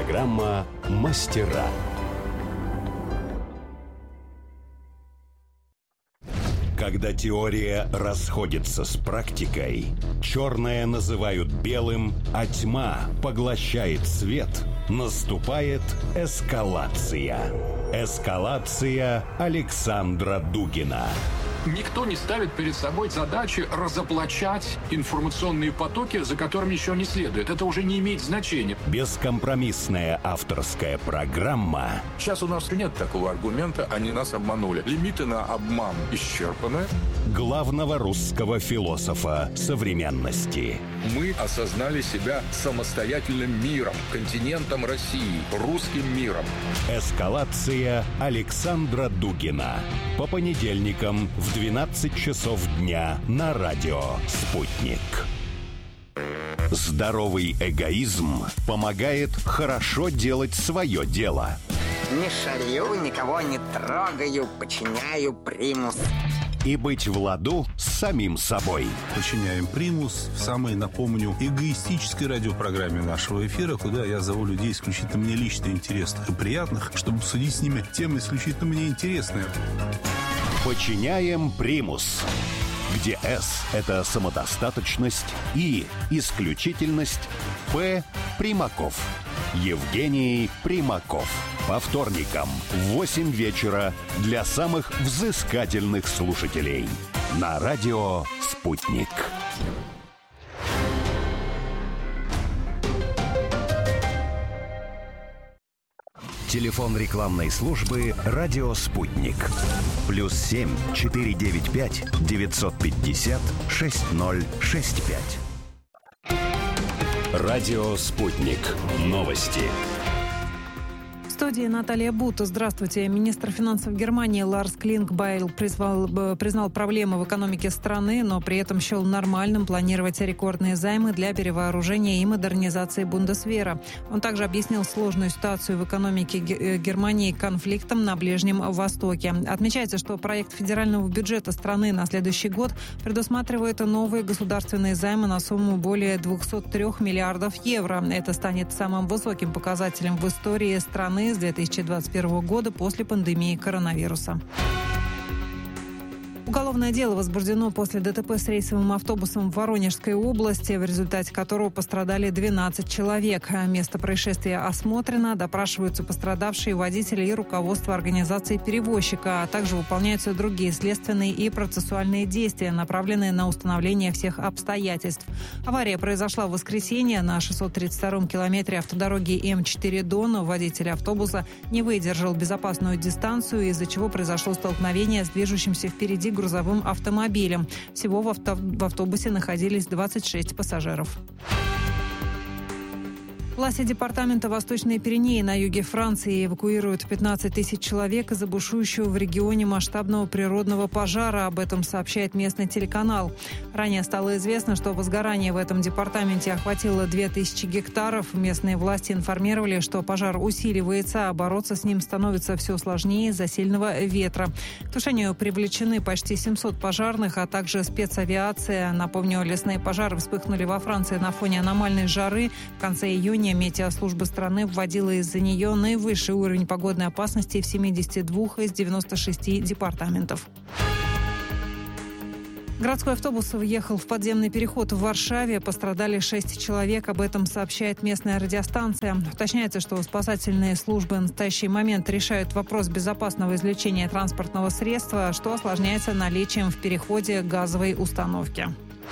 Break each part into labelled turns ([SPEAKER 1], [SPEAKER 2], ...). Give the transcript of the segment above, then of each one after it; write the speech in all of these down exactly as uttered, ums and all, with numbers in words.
[SPEAKER 1] Программа «Мастера». Когда теория расходится с практикой, черное называют белым, а тьма поглощает свет, наступает эскалация. Эскалация Александра Дугина.
[SPEAKER 2] Никто не ставит перед собой задачи разоблачать информационные потоки, за которыми еще не следует. Это уже не имеет значения.
[SPEAKER 1] Бескомпромиссная авторская программа.
[SPEAKER 3] Сейчас у нас нет такого аргумента, они нас обманули. Лимиты на обман исчерпаны.
[SPEAKER 1] Главного русского философа современности.
[SPEAKER 3] Мы осознали себя самостоятельным миром, континентом России, русским миром.
[SPEAKER 1] Эскалация Александра Дугина. По понедельникам в двенадцать часов дня на радио «Спутник». Здоровый эгоизм помогает хорошо делать свое дело.
[SPEAKER 4] Не шарю, никого не трогаю, подчиняю примус.
[SPEAKER 1] И быть в ладу с самим собой.
[SPEAKER 5] Подчиняем примус в самой, напомню, эгоистической радиопрограмме нашего эфира, куда я зову людей исключительно мне лично интересных и приятных, чтобы обсудить с ними темы исключительно мне интересные.
[SPEAKER 1] Подчиняем примус, где «С» — это самодостаточность, «И» — исключительность, «П» — Примаков. Евгений Примаков. По вторникам в восемь вечера для самых взыскательных слушателей. На радио «Спутник». Телефон рекламной службы «Радио Спутник». Плюс семь четыре девять пять девятьсот пятьдесят шесть ноль шесть пять. Радио «Спутник». Новости.
[SPEAKER 6] В студии Наталья Бута. Здравствуйте. Министр финансов Германии Ларс Клингбайл призвал, признал проблемы в экономике страны, но при этом счел нормальным планировать рекордные займы для перевооружения и модернизации Бундесвера. Он также объяснил сложную ситуацию в экономике Германии конфликтом на Ближнем Востоке. Отмечается, что проект федерального бюджета страны на следующий год предусматривает новые государственные займы на сумму более двести три миллиардов евро. Это станет самым высоким показателем в истории страны с две тысячи двадцать первого года после пандемии коронавируса. Уголовное дело возбуждено после ДТП с рейсовым автобусом в Воронежской области, в результате которого пострадали двенадцать человек. Место происшествия осмотрено, допрашиваются пострадавшие, водители и руководство организации перевозчика, а также выполняются другие следственные и процессуальные действия, направленные на установление всех обстоятельств. Авария произошла в воскресенье на шестьсот тридцать втором километре автодороги Эм четыре Дон. Водитель автобуса не выдержал безопасную дистанцию, из-за чего произошло столкновение с движущимся впереди грузовым автомобилем. Всего в, авто... в автобусе находились двадцать шесть пассажиров. Власти департамента Восточной Пиренеи на юге Франции эвакуируют пятнадцать тысяч человек из-за бушующего в регионе масштабного природного пожара. Об этом сообщает местный телеканал. Ранее стало известно, что возгорание в этом департаменте охватило две тысячи гектаров. Местные власти информировали, что пожар усиливается, а бороться с ним становится все сложнее из-за сильного ветра. К тушению привлечены почти семьсот пожарных, а также спецавиация. Напомню, лесные пожары вспыхнули во Франции на фоне аномальной жары. В конце июня метеослужба страны вводила из-за нее наивысший уровень погодной опасности в семидесяти двух из девяноста шести департаментов. Городской автобус въехал в подземный переход в Варшаве. Пострадали шесть человек. Об этом сообщает местная радиостанция. Уточняется, что спасательные службы в настоящий момент решают вопрос безопасного извлечения транспортного средства, что осложняется наличием в переходе газовой установки.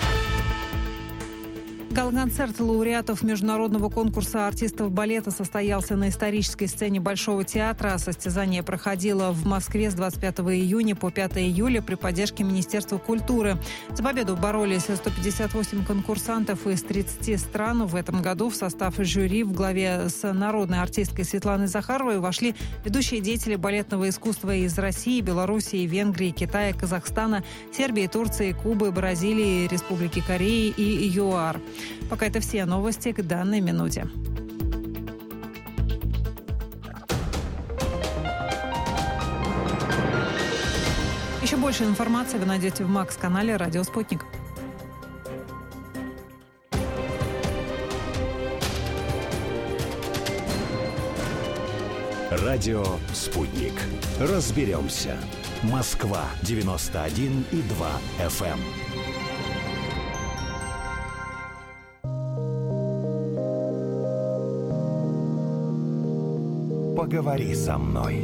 [SPEAKER 6] Гала-концерт лауреатов международного конкурса артистов балета состоялся на исторической сцене Большого театра. Состязание проходило в Москве с двадцать пятого июня по пятого июля при поддержке Министерства культуры. За победу боролись сто пятьдесят восемь конкурсантов из тридцати стран. В этом году в состав жюри в главе с народной артисткой Светланой Захаровой вошли ведущие деятели балетного искусства из России, Белоруссии, Венгрии, Китая, Казахстана, Сербии, Турции, Кубы, Бразилии, Республики Кореи и ЮАР. Пока это все новости к данной минуте. Еще больше информации вы найдете в Макс-канале «Радио Спутник».
[SPEAKER 1] Радио «Спутник». Разберемся. Москва, девяносто один и два эф эм. Поговори со мной.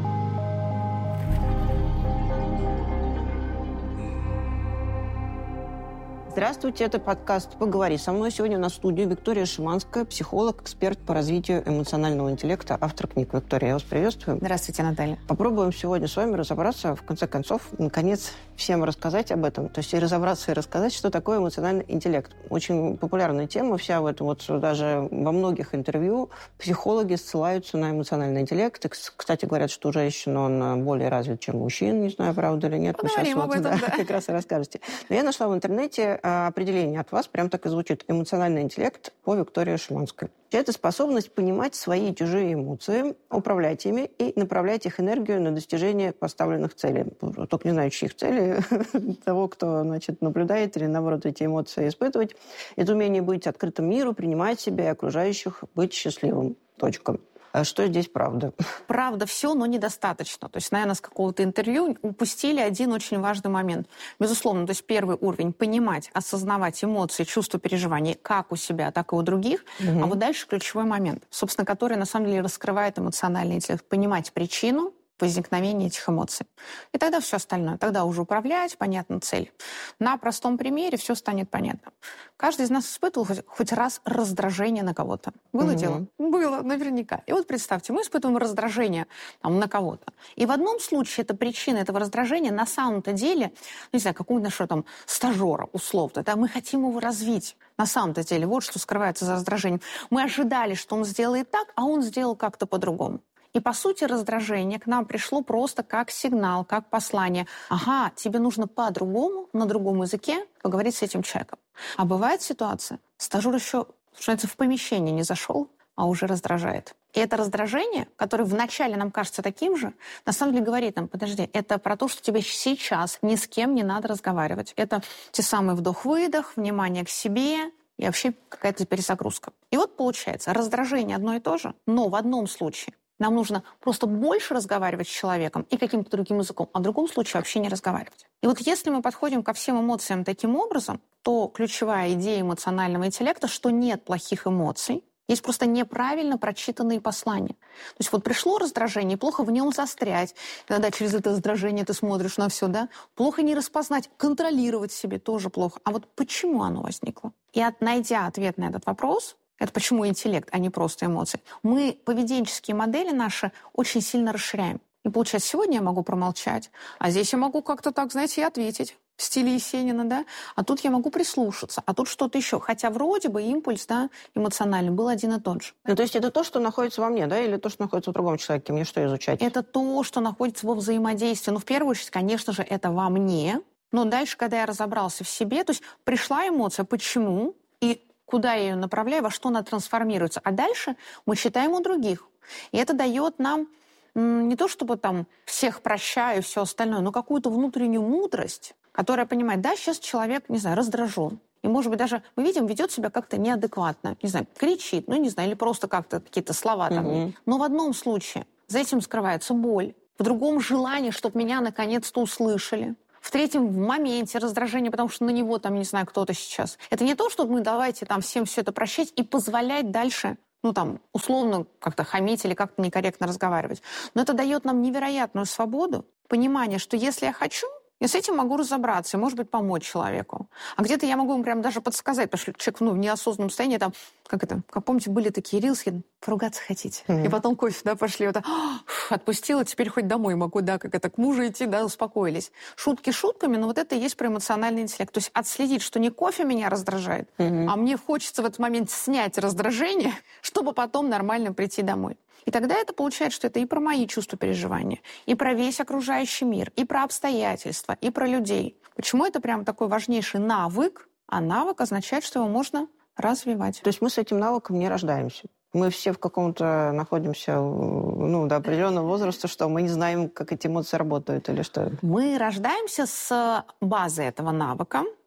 [SPEAKER 7] Здравствуйте, это подкаст «Поговори со мной». Сегодня у нас в студии Виктория Шиманская, психолог, эксперт по развитию эмоционального интеллекта, автор книг. Виктория, я вас приветствую.
[SPEAKER 8] Здравствуйте, Наталья.
[SPEAKER 7] Попробуем сегодня с вами разобраться, в конце концов, наконец, всем рассказать об этом. То есть и разобраться, и рассказать, что такое эмоциональный интеллект. Очень популярная тема вся в этом. Вот даже во многих интервью психологи ссылаются на эмоциональный интеллект. И, кстати, говорят, что у женщин он более развит, чем у мужчин. Не знаю, правда или нет.
[SPEAKER 8] Поговорим
[SPEAKER 7] Вы сейчас
[SPEAKER 8] об
[SPEAKER 7] вот,
[SPEAKER 8] этом,
[SPEAKER 7] да,
[SPEAKER 8] да.
[SPEAKER 7] как раз и расскажете. Но я нашла в интернете определение от вас, прям так и звучит. Эмоциональный интеллект по Виктории Шиманской. Это способность понимать свои и чужие эмоции, управлять ими и направлять их энергию на достижение поставленных целей. Только не знаю, чьих целей, того, кто, значит, наблюдает или, наоборот, эти эмоции испытывать. Это умение быть открытым миру, принимать себя и окружающих, быть счастливым. Точка. А что здесь правда?
[SPEAKER 8] Правда все, но недостаточно. То есть, наверное, с какого-то интервью упустили один очень важный момент. Безусловно, то есть первый уровень – понимать, осознавать эмоции, чувства, переживания как у себя, так и у других. Угу. А вот дальше ключевой момент, собственно, который на самом деле раскрывает эмоциональный интеллект. Понимать причину возникновения этих эмоций. И тогда все остальное. Тогда уже управлять, понятна цель. На простом примере все станет понятно. Каждый из нас испытывал хоть, хоть раз раздражение на кого-то. Было угу. дело? Было, наверняка. И вот представьте, мы испытываем раздражение там, на кого-то. И в одном случае эта причина этого раздражения на самом-то деле, ну, не знаю, какого-то что там стажера условно, да, мы хотим его развить. На самом-то деле, вот что скрывается за раздражением. Мы ожидали, что он сделает так, а он сделал как-то по-другому. И, по сути, раздражение к нам пришло просто как сигнал, как послание. Ага, тебе нужно по-другому, на другом языке поговорить с этим человеком. А бывает ситуация, стажер еще, что называется, в помещение не зашел, а уже раздражает. И это раздражение, которое вначале нам кажется таким же, на самом деле говорит нам, подожди, это про то, что тебе сейчас ни с кем не надо разговаривать. Это те самые вдох-выдох, внимание к себе и вообще какая-то перезагрузка. И вот получается, раздражение одно и то же, но в одном случае нам нужно просто больше разговаривать с человеком и каким-то другим языком, а в другом случае вообще не разговаривать. И вот если мы подходим ко всем эмоциям таким образом, то ключевая идея эмоционального интеллекта, что нет плохих эмоций, есть просто неправильно прочитанные послания. То есть вот пришло раздражение, плохо в нем застрять. Иногда через это раздражение ты смотришь на все, да? Плохо не распознать, контролировать себе тоже плохо. А вот почему оно возникло? И от, найдя ответ на этот вопрос, это почему интеллект, а не просто эмоции, мы поведенческие модели наши очень сильно расширяем. И получается, сегодня я могу промолчать, а здесь я могу как-то так, знаете, и ответить в стиле Есенина, да? А тут я могу прислушаться, а тут что-то еще. Хотя вроде бы импульс, да, эмоциональный был один и тот же.
[SPEAKER 7] Ну, то есть это то, что находится во мне, да, или то, что находится в другом человеке? Мне что изучать?
[SPEAKER 8] Это то, что находится во взаимодействии. Ну, в первую очередь, конечно же, это во мне. Но дальше, когда я разобрался в себе, то есть пришла эмоция, почему, и куда я ее направляю, во что она трансформируется. А дальше мы читаем у других. И это дает нам не то, чтобы там всех прощаю и все остальное, но какую-то внутреннюю мудрость, которая понимает, да, сейчас человек, не знаю, раздражен. И, может быть, даже мы видим, ведет себя как-то неадекватно. Не знаю, кричит, ну, не знаю, или просто как-то какие-то слова там. Mm-hmm. Но в одном случае за этим скрывается боль. В другом желание, чтобы меня наконец-то услышали. В третьем, в моменте раздражения, потому что на него там, не знаю, кто-то сейчас. Это не то, что мы давайте там всем все это прощать и позволять дальше, ну там, условно как-то хамить или как-то некорректно разговаривать. Но это дает нам невероятную свободу, понимание, что если я хочу, я с этим могу разобраться и, может быть, помочь человеку. А где-то я могу ему прям даже подсказать, потому что человек ну, в неосознанном состоянии, там, как это, как помните, были такие рилсы, поругаться хотите. Mm-hmm. И потом кофе, да, пошли, вот, фу, отпустила, теперь хоть домой могу, да, как это, к мужу идти, да, успокоились. Шутки шутками, но вот это и есть про эмоциональный интеллект. То есть отследить, что не кофе меня раздражает, mm-hmm. а мне хочется в этот момент снять раздражение, чтобы потом нормально прийти домой. И тогда это получается, что это и про мои чувства, переживания, и про весь окружающий мир, и про обстоятельства, и про людей. Почему это прям такой важнейший навык? А навык означает, что его можно развивать.
[SPEAKER 7] То есть мы с этим навыком не рождаемся? Мы все в каком-то находимся, ну, до определенного возраста, что мы не знаем, как эти эмоции работают или что?
[SPEAKER 8] Мы рождаемся с базы этого навыка.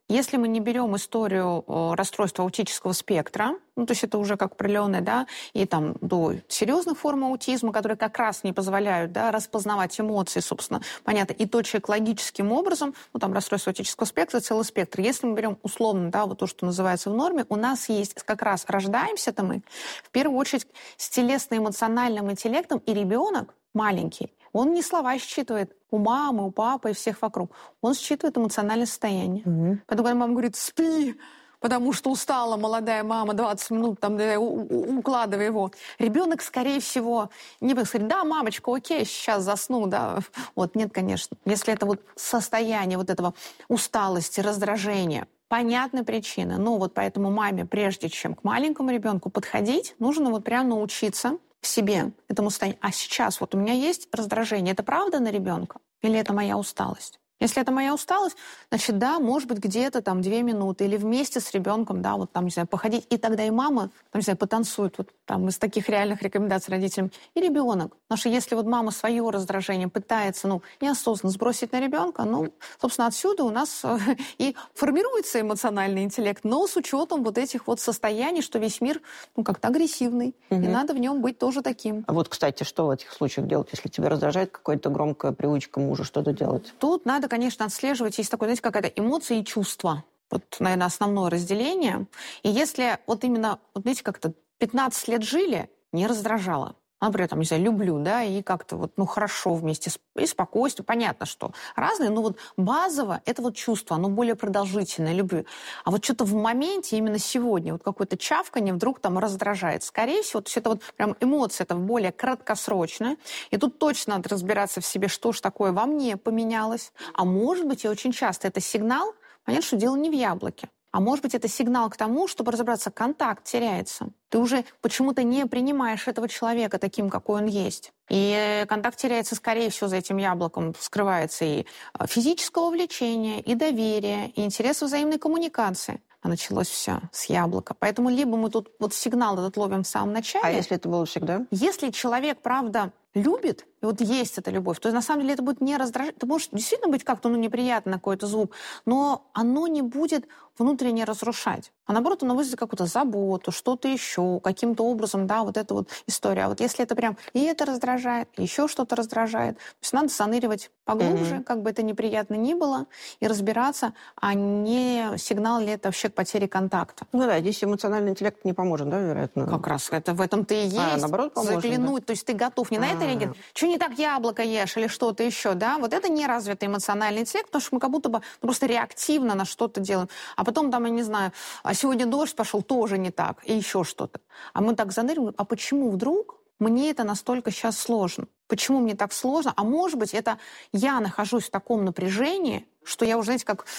[SPEAKER 8] Если мы не берем историю расстройства аутического спектра, ну, то есть это уже как определенное, да, и там до серьезных форм аутизма, которые как раз не позволяют, да, распознавать эмоции, собственно, понятно, и то человек логическим образом, ну, там расстройство аутического спектра, целый спектр. Если мы берем условно, да, вот то, что называется в норме, у нас есть как раз рождаемся-то мы, в первую очередь, с телесно-эмоциональным интеллектом, и ребенок маленький, он не слова считывает у мамы, у папы и всех вокруг. Он считывает эмоциональное состояние. Mm-hmm. Поэтому, когда мама говорит «спи», потому что устала молодая мама, двадцать минут, там, да, укладывай его. Ребенок, скорее всего, не будет сказать «да, мамочка, окей, сейчас засну», да. Вот, нет, конечно. Если это вот состояние вот этого усталости, раздражения, понятная причина. Ну, вот поэтому маме, прежде чем к маленькому ребенку подходить, нужно вот прям научиться в себе этому состоянию. А сейчас вот у меня есть раздражение. Это правда на ребенка? Или это моя усталость? Если это моя усталость, значит, да, может быть, где-то там две минуты или вместе с ребенком, да, вот там, не знаю, походить, и тогда и мама, там, не знаю, потанцует, вот там из таких реальных рекомендаций родителям, и ребенок. Потому что если вот мама свое раздражение пытается, ну, неосознанно сбросить на ребенка, ну, собственно, отсюда у нас и формируется эмоциональный интеллект, но с учетом вот этих вот состояний, что весь мир, ну, как-то агрессивный, угу. И надо в нем быть тоже таким.
[SPEAKER 7] А вот, кстати, что в этих случаях делать, если тебя раздражает какая-то громкая привычка мужа, что-то делать?
[SPEAKER 8] Тут надо, конечно, отслеживать, есть такое, знаете, какая-то эмоция и чувство. Вот, наверное, основное разделение. И если вот именно, вот знаете, как-то пятнадцать лет жили, не раздражало. Например, там, не знаю, люблю, да, и как-то вот, ну, хорошо вместе, и спокойствие, понятно, что разные, но вот базово это вот чувство, оно более продолжительное, люблю. А вот что-то в моменте, именно сегодня, вот какое-то чавканье вдруг там раздражает. Скорее всего, то есть это вот прям эмоция, это более краткосрочная, и тут точно надо разбираться в себе, что ж такое во мне поменялось. А может быть, и очень часто это сигнал, понятно, что дело не в яблоке. А может быть, это сигнал к тому, чтобы разобраться, контакт теряется. Ты уже почему-то не принимаешь этого человека таким, какой он есть. И контакт теряется, скорее всего, за этим яблоком скрывается и физическое влечение, и доверие, и интерес взаимной коммуникации. А началось все с яблока. Поэтому либо мы тут вот сигнал этот ловим в самом начале.
[SPEAKER 7] А если это было всегда?
[SPEAKER 8] Если человек, правда, любит, и вот есть эта любовь, то на самом деле это будет не раздражать. Это может действительно быть как-то ну, неприятно, какой-то звук, но оно не будет внутренне разрушать. А наоборот, оно вызовет какую-то заботу, что-то еще, каким-то образом, да, вот эта вот история. А вот если это прям и это раздражает, и еще что-то раздражает, то есть надо санировать поглубже, mm-hmm. как бы это неприятно ни было, и разбираться, а не сигнал ли это вообще к потере контакта.
[SPEAKER 7] Ну да, здесь эмоциональный интеллект не поможет, да, вероятно?
[SPEAKER 8] Как раз это в этом-то и есть.
[SPEAKER 7] А, наоборот, поможет,
[SPEAKER 8] заглянуть,
[SPEAKER 7] да?
[SPEAKER 8] То есть ты готов не на это реагировать, что не так яблоко ешь или что-то еще, да, вот это не развитый эмоциональный интеллект, потому что мы как будто бы ну, просто реактивно на что-то делаем. А потом там, я не знаю, а сегодня дождь пошел, тоже не так, и еще что-то. А мы так заныриваем, а почему вдруг мне это настолько сейчас сложно? Почему мне так сложно? А может быть, это я нахожусь в таком напряжении, что я уже, знаете, как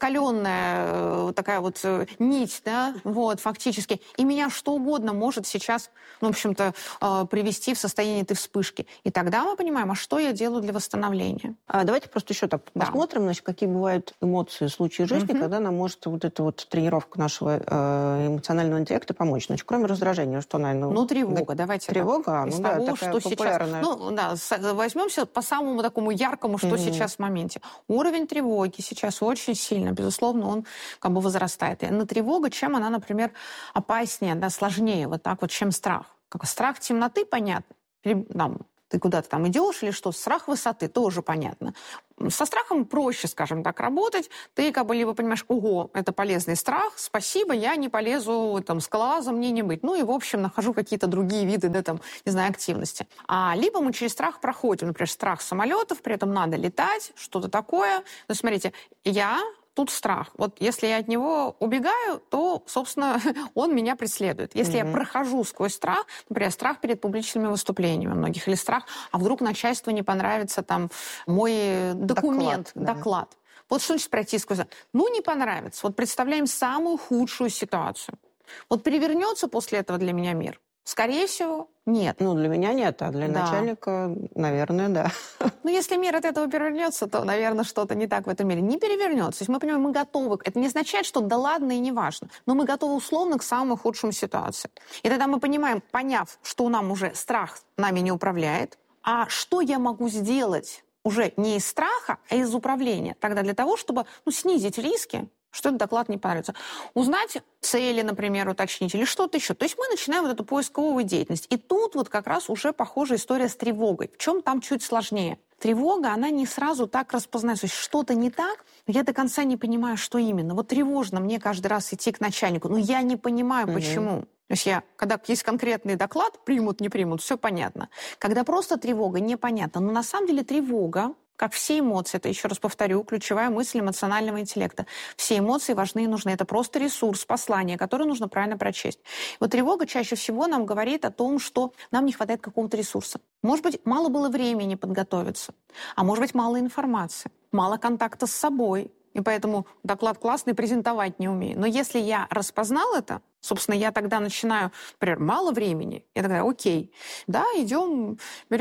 [SPEAKER 8] раскаленная такая вот нить, да, вот, фактически. И меня что угодно может сейчас, ну, в общем-то, привести в состояние этой вспышки. И тогда мы понимаем, а что я делаю для восстановления. А
[SPEAKER 7] давайте просто еще так да. посмотрим, значит, какие бывают эмоции, случаи жизни, угу. когда нам может вот эта вот тренировка нашего эмоционального интеллекта помочь. Значит, кроме раздражения, что, наверное...
[SPEAKER 8] Ну, тревога, давайте.
[SPEAKER 7] Тревога,
[SPEAKER 8] так.
[SPEAKER 7] ну
[SPEAKER 8] Из
[SPEAKER 7] да,
[SPEAKER 8] того,
[SPEAKER 7] такая
[SPEAKER 8] что
[SPEAKER 7] популярная.
[SPEAKER 8] Сейчас, ну, да, возьмемся по самому такому яркому, что угу. сейчас в моменте. Уровень тревоги сейчас очень сильно, безусловно, он как бы возрастает. И на тревогу, чем она, например, опаснее, да, сложнее, вот так вот, чем страх. Как страх темноты, понятно. Или, там, ты куда-то там идешь или что, страх высоты, тоже понятно. Со страхом проще, скажем так, работать. Ты как бы либо понимаешь, ого, это полезный страх, спасибо, я не полезу, там, скалолазом мне не быть. Ну и, в общем, нахожу какие-то другие виды, да, там, не знаю, активности. А либо мы через страх проходим, например, страх самолетов, при этом надо летать, что-то такое. Ну, смотрите, я... Тут страх. Вот если я от него убегаю, то, собственно, он меня преследует. Если mm-hmm. я прохожу сквозь страх, например, страх перед публичными выступлениями многих, или страх, а вдруг начальству не понравится там мой документ, доклад. доклад. Да. Вот что значит пройти сквозь... Ну, не понравится. Вот представляем самую худшую ситуацию. Вот перевернется после этого для меня мир? Скорее всего, нет.
[SPEAKER 7] Ну, для меня нет, а для да. начальника, наверное, да.
[SPEAKER 8] Ну, если мир от этого перевернется, то, наверное, что-то не так в этом мире. Не перевернется. То есть мы понимаем, мы готовы. Это не означает, что да ладно и не важно. Но мы готовы условно к самым худшим ситуациям. И тогда мы понимаем, поняв, что нам уже страх нами не управляет, а что я могу сделать уже не из страха, а из управления. Тогда для того, чтобы ну, снизить риски, что этот доклад не понравится. Узнать цели, например, уточнить или что-то еще. То есть мы начинаем вот эту поисковую деятельность. И тут вот как раз уже похожая история с тревогой. В чем там чуть сложнее? Тревога, она не сразу так распознается. То есть что-то не так, но я до конца не понимаю, что именно. Вот тревожно мне каждый раз идти к начальнику, но я не понимаю, угу. почему. То есть я, когда есть конкретный доклад, примут, не примут, все понятно. Когда просто тревога, непонятно. Но на самом деле тревога, как все эмоции, это, еще раз повторю, ключевая мысль эмоционального интеллекта. Все эмоции важны и нужны. Это просто ресурс, послание, которое нужно правильно прочесть. Вот тревога чаще всего нам говорит о том, что нам не хватает какого-то ресурса. Может быть, мало было времени подготовиться, а может быть, мало информации, мало контакта с собой. И поэтому доклад классный, презентовать не умею. Но если я распознал это, собственно, я тогда начинаю, например, мало времени, я тогда, окей, да, идем,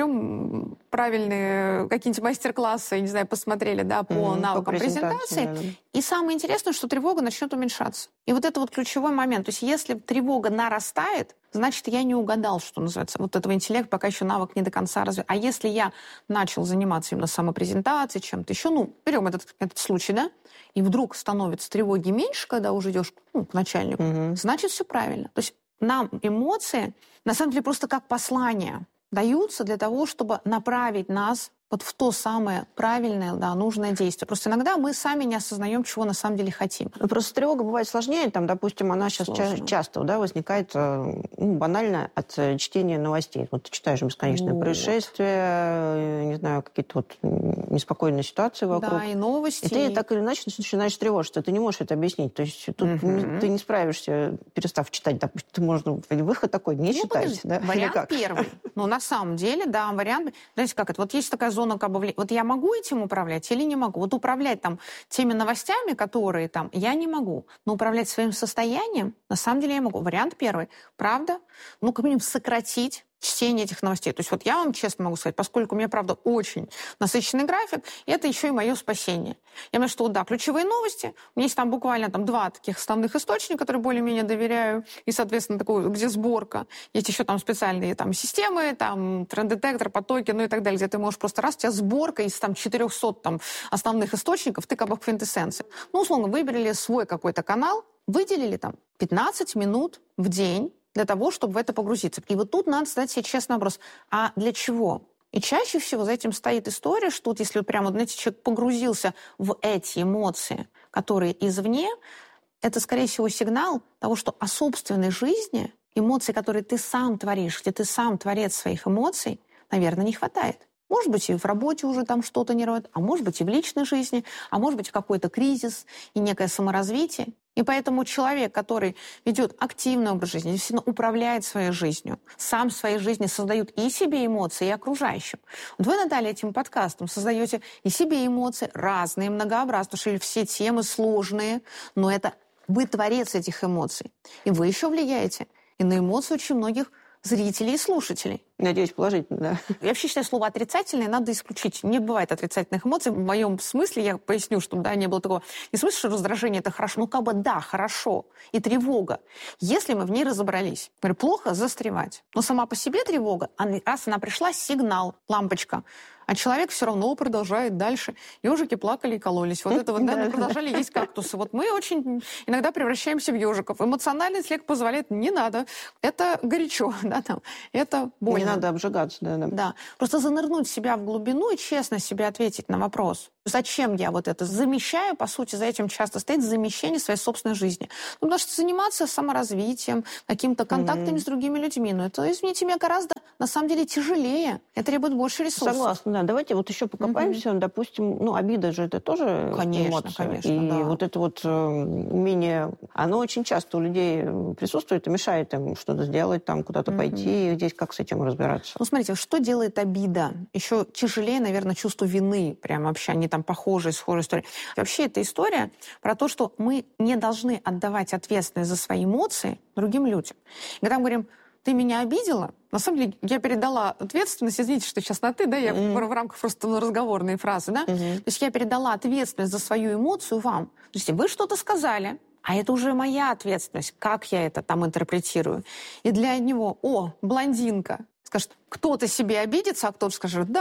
[SPEAKER 8] берем правильные какие-нибудь мастер-классы, не знаю, посмотрели, да, по mm-hmm, навыкам по презентации. презентации. Да. И самое интересное, что тревога начнет уменьшаться. И вот это вот ключевой момент. То есть если тревога нарастает, значит, я не угадал, что называется. Вот этого интеллекта пока еще навык не до конца развит. А если я начал заниматься именно самопрезентацией, чем-то еще, ну, берем этот, этот случай, да, и вдруг становится тревоги меньше, когда уже идешь, ну, к начальнику, mm-hmm. значит, все правильно. То есть нам эмоции, на самом деле, просто как послание даются для того, чтобы направить нас вот в то самое правильное, да, нужное действие. Просто иногда мы сами не осознаем, чего на самом деле хотим.
[SPEAKER 7] Просто тревога бывает сложнее. Там, допустим, она сейчас ча- часто да, возникает ну, банально от чтения новостей. Вот ты читаешь бесконечные вот. происшествия, не знаю, какие-то вот неспокойные ситуации вокруг.
[SPEAKER 8] Да, и новости.
[SPEAKER 7] И ты так или иначе начинаешь тревожиться. Ты не можешь это объяснить. То есть тут mm-hmm. ты не справишься, перестав читать. Допустим, ты можно выход такой не ну, читать. Да?
[SPEAKER 8] Вариант первый. Но на самом деле, да, вариант... Знаете, как это? Вот есть такая зона как бы... Вот я могу этим управлять или не могу? Вот управлять там теми новостями, которые там, я не могу. Но управлять своим состоянием, на самом деле, я могу. Вариант первый. Правда? Ну, как минимум, сократить чтение этих новостей. То есть вот я вам честно могу сказать, поскольку у меня, правда, очень насыщенный график, это еще и мое спасение. Я понимаю, что вот, да, ключевые новости, у меня есть там буквально там два таких основных источника, которые более-менее доверяю, и, соответственно, такой, где сборка. Есть еще там специальные там системы, там тренд-детектор, потоки, ну и так далее, где ты можешь просто раз, у тебя сборка из там четырехсот там основных источников, ты как бы в квинтэссенции. Ну, условно, выбрали свой какой-то канал, выделили там пятнадцать минут в день для того, чтобы в это погрузиться. И вот тут надо задать себе честный вопрос, а для чего? И чаще всего за этим стоит история, что вот если вот прямо, знаете, человек погрузился в эти эмоции, которые извне, это, скорее всего, сигнал того, что о собственной жизни, эмоции, которые ты сам творишь, где ты сам творец своих эмоций, наверное, не хватает. Может быть, и в работе уже там что-то не роет, а может быть, и в личной жизни, а может быть, какой-то кризис и некое саморазвитие. И поэтому человек, который ведет активный образ жизни, действительно управляет своей жизнью, сам в своей жизни создает и себе эмоции, и окружающим. Вот вы, Наталья, этим подкастом создаете и себе эмоции разные, многообразные, потому что все темы сложные, но это вы творец этих эмоций. И вы еще влияете и на эмоции очень многих зрителей и слушателей.
[SPEAKER 7] Надеюсь, положительно, да.
[SPEAKER 8] Я вообще считаю, слово «отрицательное» надо исключить. Не бывает отрицательных эмоций. В моем смысле, я поясню, чтобы да, не было такого... Не смысл, что раздражение – это хорошо. Ну, как бы да, хорошо. И тревога. Если мы в ней разобрались. Говорю, плохо застревать. Но сама по себе тревога, раз она пришла, сигнал, лампочка. А человек все равно продолжает дальше. Ежики плакали и кололись. Вот это вот, да, мы продолжали есть кактусы. Вот мы очень иногда превращаемся в ежиков. Эмоциональный интеллект позволяет, не надо. Это горячо, да, там. Это больно.
[SPEAKER 7] Не надо обжигаться, да, да.
[SPEAKER 8] Да. Просто занырнуть себя в глубину и честно себе ответить на вопрос. Зачем я вот это замещаю? По сути, за этим часто стоит замещение своей собственной жизни. Ну, потому что заниматься саморазвитием, какими-то контактами mm-hmm. с другими людьми, ну, это, извините меня, гораздо, на самом деле, тяжелее. Это требует больше ресурсов.
[SPEAKER 7] Согласна, да. Давайте вот еще покопаемся. Mm-hmm. Допустим, ну, обида же это тоже
[SPEAKER 8] конечно,
[SPEAKER 7] эмоция.
[SPEAKER 8] Конечно,
[SPEAKER 7] и
[SPEAKER 8] да.
[SPEAKER 7] вот это вот умение, оно очень часто у людей присутствует и мешает им что-то сделать, там, куда-то mm-hmm. пойти. Здесь как с этим разбираться?
[SPEAKER 8] Ну, смотрите, что делает обида? Еще тяжелее, наверное, чувство вины. Прям вообще они там похожие, схожие истории. Вообще это история про то, что мы не должны отдавать ответственность за свои эмоции другим людям. И когда мы говорим, ты меня обидела, на самом деле я передала ответственность, извините, что сейчас на «ты», да, я mm-hmm. в рамках просто разговорной фразы, да, mm-hmm. то есть я передала ответственность за свою эмоцию вам. То есть вы что-то сказали, а это уже моя ответственность, как я это там интерпретирую. И для него, о, блондинка, скажет, кто-то себе обидится, а кто-то скажет, да,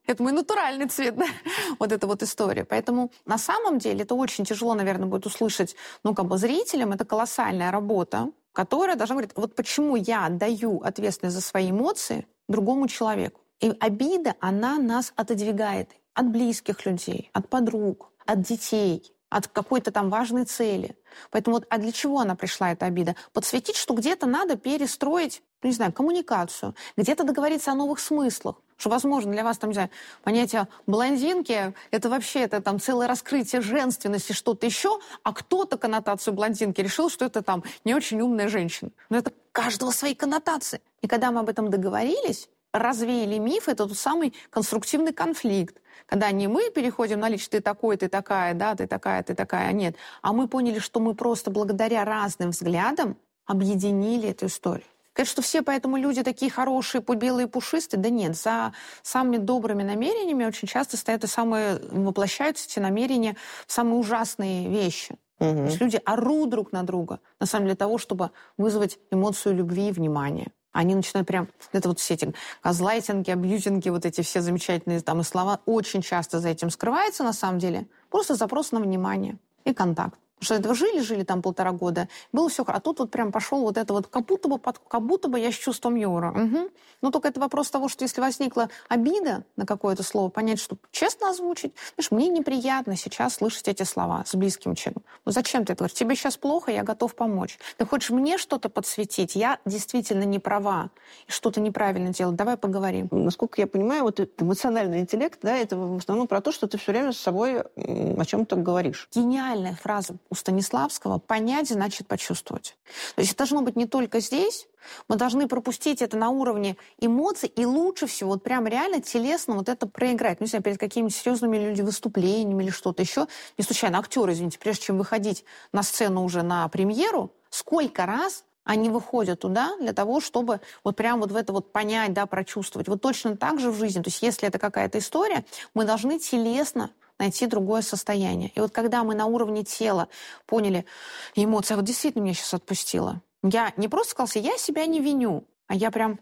[SPEAKER 8] Это мой натуральный цвет, да? Вот эта вот история. Поэтому на самом деле это очень тяжело, наверное, будет услышать, ну, как бы зрителям. Это колоссальная работа, которая должна говорить, вот почему я отдаю ответственность за свои эмоции другому человеку. И обида, она нас отодвигает от близких людей, от подруг, от детей, от какой-то там важной цели. Поэтому вот, а для чего она пришла, эта обида? Подсветить, что где-то надо перестроить, ну, не знаю, коммуникацию, где-то договориться о новых смыслах. Что, возможно, для вас там, не знаю, понятие блондинки, это вообще это там целое раскрытие женственности, что-то еще, а кто-то коннотацию блондинки решил, что это там не очень умная женщина. Но это каждого свои коннотации. И когда мы об этом договорились, развеяли миф, это тот самый конструктивный конфликт. Когда не мы переходим на личность, ты такой, ты такая, да, ты такая, ты такая, нет. А мы поняли, что мы просто благодаря разным взглядам объединили эту историю. Говорят, что все поэтому люди такие хорошие, белые, пушистые. Да нет, за самыми добрыми намерениями очень часто стоят и самые, воплощаются эти намерения в самые ужасные вещи. Угу. То есть люди орут друг на друга, на самом деле, для того, чтобы вызвать эмоцию любви и внимания. Они начинают прям, это вот все эти газлайтинги, абьюзинги, вот эти все замечательные там и слова, очень часто за этим скрывается на самом деле. Просто запрос на внимание и контакт. Потому что этого жили-жили там полтора года, было все, а тут вот прям пошел вот это вот, как будто бы, как будто бы я с чувством юмора. Угу. Но только это вопрос того, что если возникла обида на какое-то слово, понять, что честно озвучить. Знаешь, мне неприятно сейчас слышать эти слова с близким человеком. Ну зачем ты это говоришь? Тебе сейчас плохо, я готов помочь. Ты хочешь мне что-то подсветить? Я действительно не права и что-то неправильно делаю. Давай поговорим.
[SPEAKER 7] Насколько я понимаю, вот эмоциональный интеллект, да, это в основном про то, что ты все время с собой о чем-то говоришь.
[SPEAKER 8] Гениальная фраза у Станиславского: понять значит почувствовать. То есть это должно быть не только здесь, мы должны пропустить это на уровне эмоций и лучше всего вот прям реально телесно вот это проиграть. Ну, не знаю, перед какими-то серьезными людьми выступлениями или что-то еще. Не случайно актеры, извините, прежде чем выходить на сцену уже на премьеру, сколько раз они выходят туда для того, чтобы вот прям вот в это вот понять, да, прочувствовать. Вот точно так же в жизни. То есть если это какая-то история, мы должны телесно найти другое состояние. И вот когда мы на уровне тела поняли, эмоция вот действительно меня сейчас отпустила. Я не просто сказала, я себя не виню, а я прям...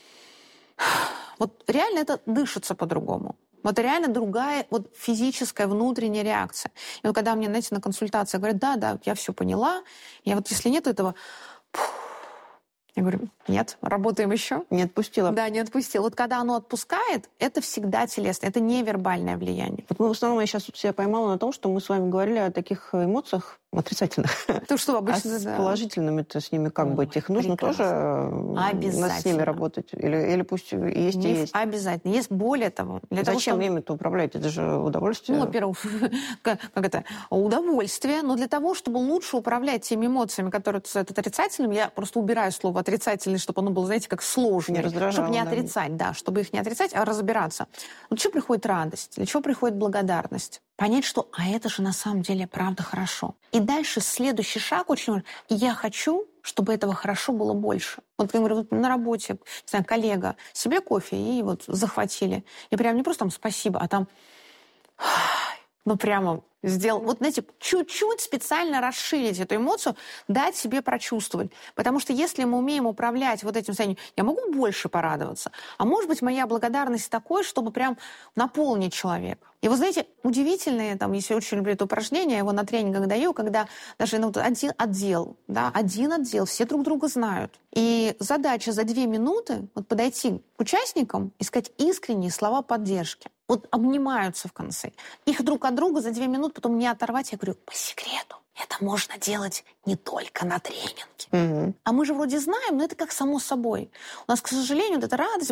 [SPEAKER 8] Вот реально это дышится по-другому. Вот реально другая вот физическая внутренняя реакция. И вот когда мне, знаете, на консультации говорят, да, да, я все поняла, я вот если нет этого... Я говорю, нет, работаем еще.
[SPEAKER 7] Не отпустила.
[SPEAKER 8] Да, не отпустила. Вот когда оно отпускает, это всегда телесно, это невербальное влияние.
[SPEAKER 7] Вот мы в основном, я сейчас себя поймала на том, что мы с вами говорили о таких эмоциях отрицательных.
[SPEAKER 8] То что обычно,
[SPEAKER 7] а с
[SPEAKER 8] да.
[SPEAKER 7] положительными-то с ними как быть? Их нужно тоже над с ними работать? Или, или пусть есть и есть?
[SPEAKER 8] Обязательно. Есть более того. Для
[SPEAKER 7] Зачем
[SPEAKER 8] того, чтобы...
[SPEAKER 7] ими-то управлять? Это же удовольствие.
[SPEAKER 8] Ну, во-первых, как это, удовольствие, но для того, чтобы лучше управлять теми эмоциями, которые отрицательными, я просто убираю слово отрицательный, чтобы оно было, знаете, как сложное.
[SPEAKER 7] Не раздражало,
[SPEAKER 8] чтобы не
[SPEAKER 7] да.
[SPEAKER 8] отрицать, да, чтобы их не отрицать, а разбираться. Для чего приходит радость? Для чего приходит благодарность? Понять, что а это же на самом деле правда хорошо. И дальше следующий шаг очень важный. Я хочу, чтобы этого хорошо было больше. Вот, например, вот на работе, не знаю, коллега, себе кофе и вот захватили. И прям не просто там спасибо, а там... Ну, прямо сделал... Вот, знаете, чуть-чуть специально расширить эту эмоцию, дать себе прочувствовать. Потому что если мы умеем управлять вот этим состоянием, я могу больше порадоваться. А может быть, моя благодарность такой, чтобы прям наполнить человека. И вы знаете, удивительные, там, если я очень люблю это упражнение, я его на тренингах даю, когда даже ну, один отдел, да, один отдел, все друг друга знают. И задача за две минуты вот, подойти к участникам и сказать искренние слова поддержки. Вот обнимаются в конце. Их друг от друга за две минуты потом не оторвать. Я говорю, по секрету, это можно делать не только на тренинге. Угу. А мы же вроде знаем, но это как само собой. У нас, к сожалению, вот эта радость